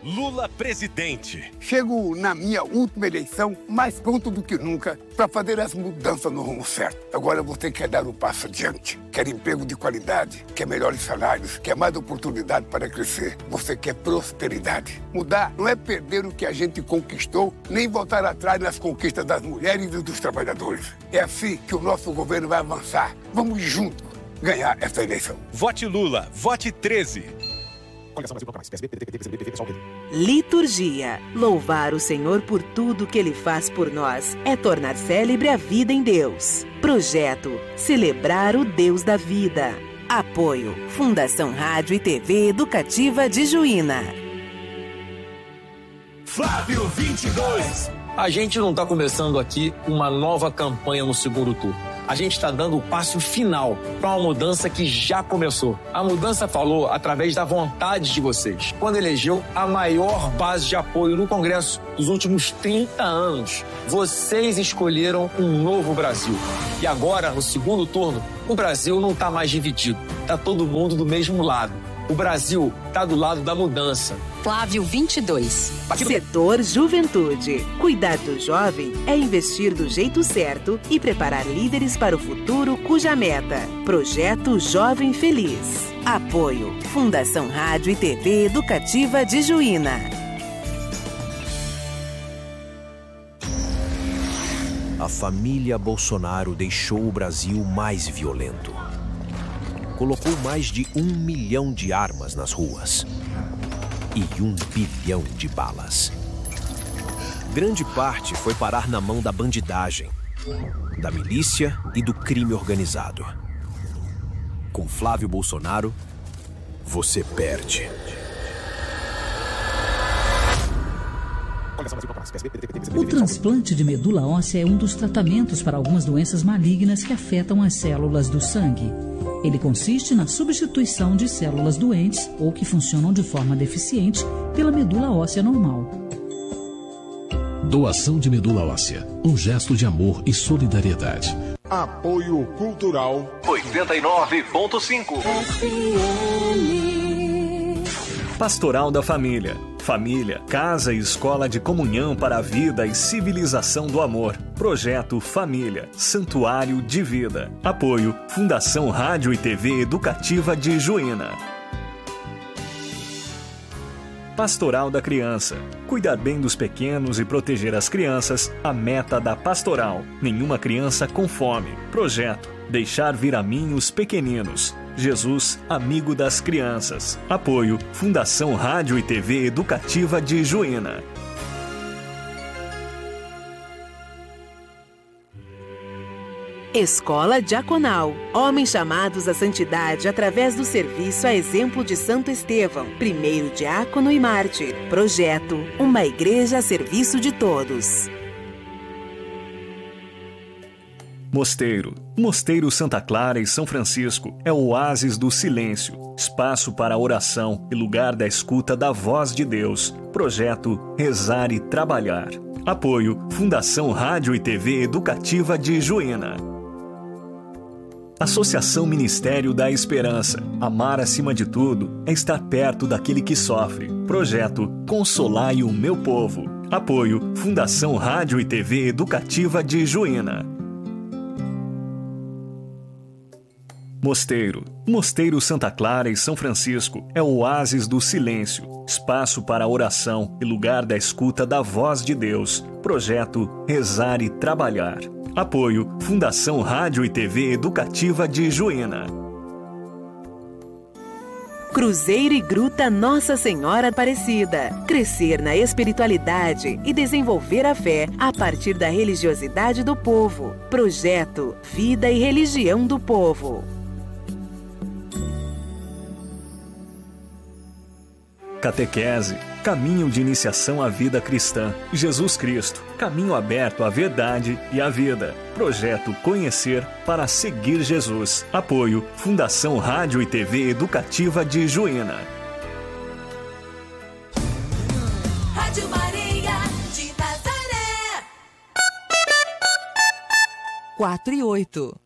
Lula presidente. Chego na minha última eleição mais pronto do que nunca para fazer as mudanças no rumo certo. Agora você quer dar um passo adiante, quer emprego de qualidade, quer melhores salários, quer mais oportunidade para crescer. Você quer prosperidade. Mudar não é perder o que a gente conquistou, nem voltar atrás nas conquistas das mulheres e dos trabalhadores. É assim que o nosso governo vai avançar. Vamos juntos ganhar essa eleição. Vote Lula, vote 13. Liturgia. Louvar o Senhor por tudo que Ele faz por nós é tornar célebre a vida em Deus. Projeto. Celebrar o Deus da vida. Apoio. Fundação Rádio e TV Educativa de Juína. Flávio 22. A gente não está começando aqui uma nova campanha no segundo turno. A gente está dando o passo final para uma mudança que já começou. A mudança falou através da vontade de vocês, quando elegeu a maior base de apoio no Congresso dos últimos 30 anos. Vocês escolheram um novo Brasil. E agora, no segundo turno, o Brasil não está mais dividido. Está todo mundo do mesmo lado. O Brasil está do lado da mudança. Flávio 22. Setor Juventude. Cuidar do jovem é investir do jeito certo e preparar líderes para o futuro cuja meta. Projeto Jovem Feliz. Apoio. Fundação Rádio e TV Educativa de Juína. A família Bolsonaro deixou o Brasil mais violento. Colocou mais de 1 milhão de armas nas ruas e 1 bilhão de balas. Grande parte foi parar na mão da bandidagem, da milícia e do crime organizado. Com Flávio Bolsonaro, você perde. O transplante de medula óssea é um dos tratamentos para algumas doenças malignas que afetam as células do sangue. Ele consiste na substituição de células doentes ou que funcionam de forma deficiente pela medula óssea normal. Doação de medula óssea, um gesto de amor e solidariedade. Apoio Cultural 89.5. Pastoral da Família. Família, casa e escola de comunhão para a vida e civilização do amor. Projeto Família, Santuário de Vida. Apoio, Fundação Rádio e TV Educativa de Juína. Pastoral da Criança. Cuidar bem dos pequenos e proteger as crianças, a meta da pastoral. Nenhuma criança com fome. Projeto, deixar vir a mim os pequeninos. Jesus, amigo das crianças. Apoio, Fundação Rádio e TV Educativa de Juína. Escola Diaconal. Homens chamados à santidade através do serviço a exemplo de Santo Estevão, primeiro diácono e mártir. Projeto, uma igreja a serviço de todos. Mosteiro. Mosteiro Santa Clara e São Francisco é o oásis do silêncio, espaço para oração e lugar da escuta da voz de Deus. Projeto Rezar e Trabalhar. Apoio, Fundação Rádio e TV Educativa de Juína. Associação Ministério da Esperança. Amar acima de tudo é estar perto daquele que sofre. Projeto Consolai o Meu Povo. Apoio, Fundação Rádio e TV Educativa de Juína. Mosteiro. Mosteiro Santa Clara e São Francisco é o oásis do silêncio, espaço para oração e lugar da escuta da voz de Deus. Projeto Rezar e Trabalhar. Apoio, Fundação Rádio e TV Educativa de Juína. Cruzeiro e Gruta Nossa Senhora Aparecida. Crescer na espiritualidade e desenvolver a fé a partir da religiosidade do povo. Projeto Vida e Religião do Povo. Catequese, caminho de iniciação à vida cristã. Jesus Cristo, caminho aberto à verdade e à vida. Projeto Conhecer para seguir Jesus. Apoio, Fundação Rádio e TV Educativa de Juína. Rádio Maria de Nazaré. 4 e 8.